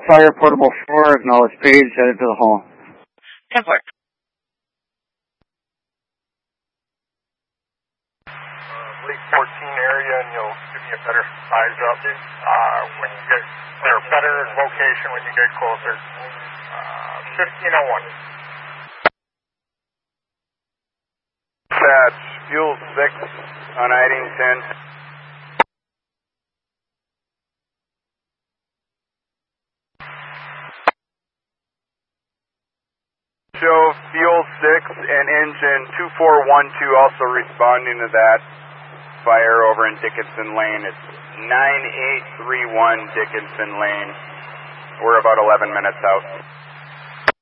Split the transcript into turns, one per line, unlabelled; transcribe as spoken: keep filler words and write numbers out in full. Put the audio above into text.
fire portable four, acknowledge Page, headed to the hall.
ten four.
Lake fourteen area, and you'll give me a better size up uh, when you get, or better location when you get closer. Uh, fifteen oh one.
Dispatch, fuel six on Eddington. Show fuel six and engine two four one two also responding to that fire over in Dickinson Lane. It's nine eight three one Dickinson Lane. We're about eleven minutes out.